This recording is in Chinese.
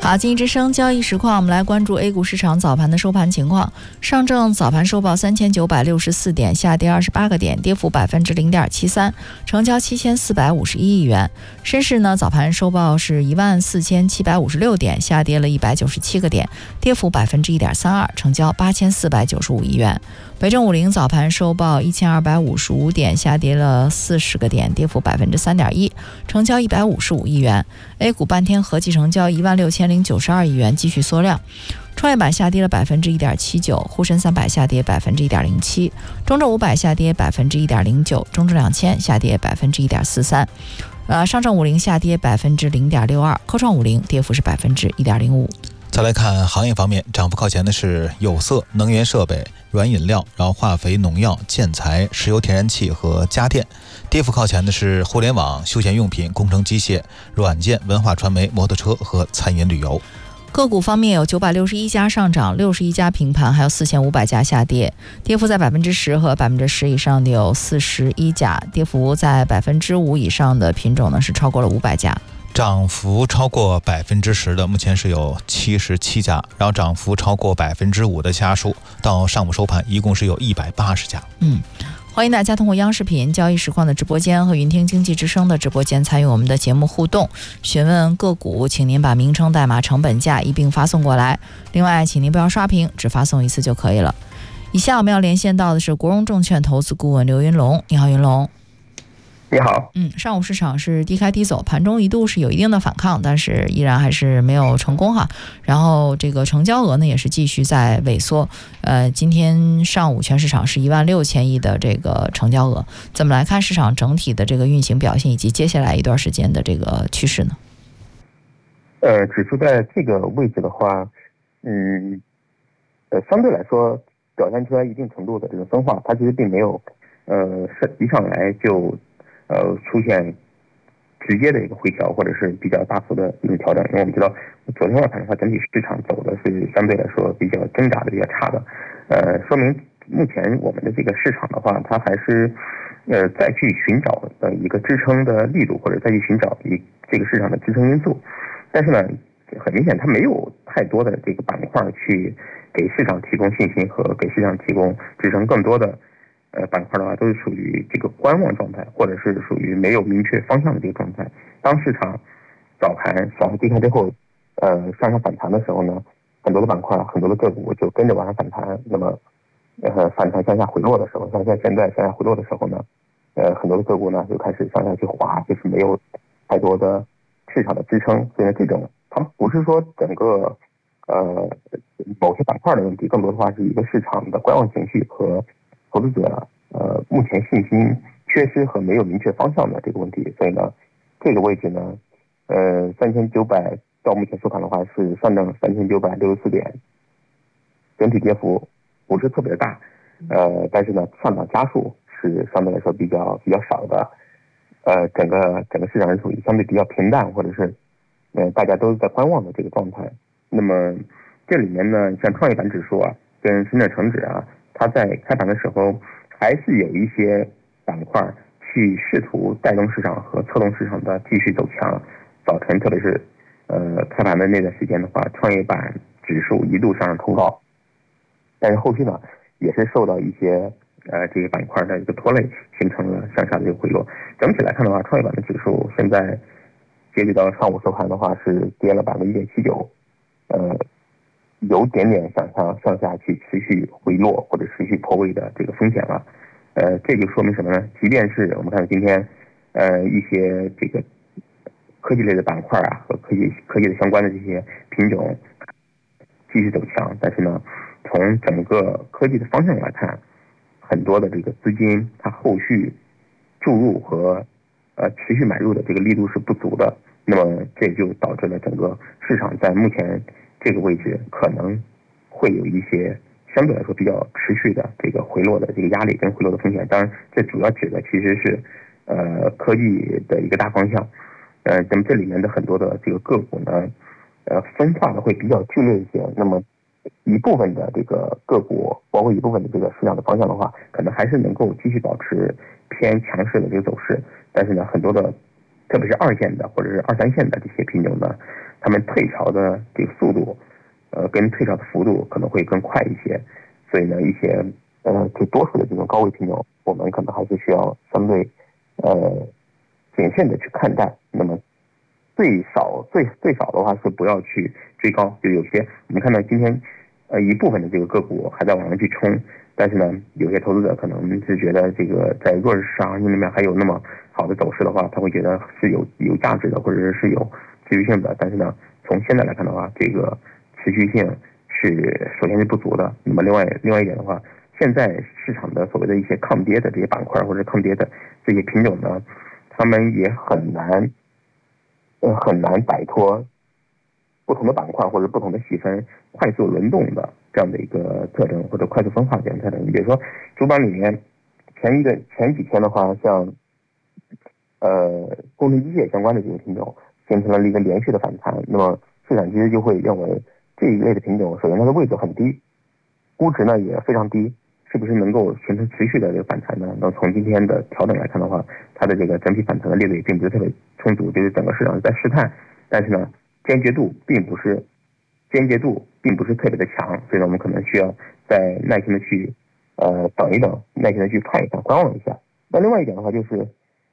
好，经济之声交易实况，我们来关注 A 股市场早盘的收盘情况。上证早盘收报3964点，下跌28个点，跌幅0.73%，成交7451亿元。深市呢，早盘收报是14756点，下跌了197个点，跌幅1.32%，成交8495亿元。北证50早盘收报1255点，下跌了40个点，跌幅3.1%，成交155亿元。A 股半天合计成交16092亿元，继续缩量。创业板下跌了1.79%，沪深300下跌1.07%，中证500下跌1.09%，中证2000下跌1.43%。上证50下跌0.62%，科创50跌幅是1.05%。 再来看行业方面，涨幅靠前的是有色、能源设备、软饮料，然后化肥、农药、建材、石油天然气和家电。跌幅靠前的是互联网、休闲用品、工程机械、软件、文化传媒、摩托车和餐饮旅游。 个股方面有961家上涨，61家平盘，还有4500家下跌，跌幅在10%和10%以上的有41家，跌幅在5%以上的品种呢是超过了500家。 涨幅超过10%的目前是有77家，然后涨幅超过5%的家数到上午收盘一共是有180家。 欢迎大家通过央视品交易实况的直播间和云听经济之声的直播间参与我们的节目互动，询问个股，请您把名称、代码、成本价一并发送过来。另外，请您不要刷屏，只发送一次就可以了。以下我们要连线到的是国荣证券投资顾问刘云龙。你好，云龙。 你好。 上午市场是低开低走，盘中一度是有一定的反抗，但是依然还是没有成功哈。然后这个成交额呢也是继续在萎缩。今天上午全市场是16000亿的这个成交额，怎么来看市场整体的这个运行表现以及接下来一段时间的这个趋势呢？ 指数在这个位置的话，相对来说表现出来一定程度的这个分化，它其实并没有一上来就出现直接的一个回调，或者是比较大幅的一种调整。因为我们知道昨天晚盘的话，整体市场走的是相对来说比较挣扎的、比较差的，说明目前我们的这个市场的话，它还是再去寻找一个支撑的力度，或者再去寻找这个市场的支撑因素。但是呢，很明显它没有太多的这个板块去给市场提供信心和给市场提供支撑，更多的板块的话都是属于这个观望状态，或者是属于没有明确方向的这个状态。当市场早盘小幅低开之后，向上反弹的时候呢，很多的板块、很多的个股就跟着往上反弹。那么，反弹向下回落的时候，像现在向下回落的时候呢，很多的个股呢就开始向下去滑，就是没有太多的市场的支撑。所以呢，这种它不是说整个某些板块的问题，更多的话是一个市场的观望情绪和投资者目前信心缺失和没有明确方向的这个问题。所以呢，这个位置呢，3900到目前收盘的话是上证3964点，整体跌幅不是特别大，但是呢上涨家数是相对来说比较少的，整个市场是属于相对比较平淡，或者是大家都在观望的这个状态。那么这里面呢，像创业板指数啊跟深圳成指啊，它在开盘的时候还是有一些板块去试图带动市场和策动市场的继续走强。早晨特别是开盘的那段时间的话，创业板指数一度上冲高，但是后续呢也是受到一些这个板块的一个拖累，形成了向下的一个回落。整体来看的话，创业板的指数现在截止到上午收盘的话是跌了1.79%，有点点向下去持续回落或者持续破位的这个风险了。这就说明什么呢？即便是我们看今天一些这个科技类的板块啊和科技的相关的这些品种继续走强，但是呢，从整个科技的方向来看，很多的这个资金它后续注入和持续买入的这个力度是不足的。那么这就导致了整个市场在目前这个位置可能会有一些相对来说比较持续的这个回落的这个压力跟回落的风险。当然这主要指的其实是科技的一个大方向。那么这里面的很多的这个个股呢分化的会比较剧烈一些。那么一部分的这个个股，包括一部分的这个市场的方向的话，可能还是能够继续保持偏强势的这个走势。但是呢，很多的特别是二线的或者是二三线的这些品种呢， 他们退潮的这个速度，跟退潮的幅度可能会更快一些。所以呢，一些就多数的这种高位品种，我们可能还是需要相对谨慎的去看待。那么最少的话是不要去追高，就有些我们看到今天一部分的这个个股还在往上去冲，但是呢，有些投资者可能是觉得这个在弱势市场行情里面还有那么好的走势的话，他会觉得是有价值的，或者是有持续性的。但是呢，从现在来看的话，这个持续性是首先是不足的。那么另外一点的话，现在市场的所谓的一些抗跌的这些板块或者抗跌的这些品种呢，他们也很难摆脱不同的板块或者不同的细分快速轮动的这样的一个特征，或者快速分化这样的特征。你比如说主板里面前几天的话，像工程机械相关的这个品种形成了一个连续的反弹，那么市场其实就会认为这一类的品种，首先它的位置很低，估值呢也非常低，是不是能够形成持续的这个反弹呢？那从今天的调整来看的话，它的这个整体反弹的力度也并不是特别充足，就是整个市场是在试探，但是呢，坚决度并不是特别的强，所以呢，我们可能需要再耐心的去等一等，耐心的去看一看，观望一下。那另外一点的话，就是